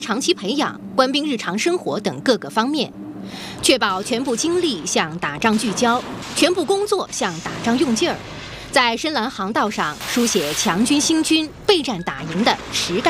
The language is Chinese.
长期培养、官兵日常生活等各个方面，确保全部精力向打仗聚焦，全部工作向打仗用劲儿，在深蓝航道上书写强军兴军备战打赢的实干。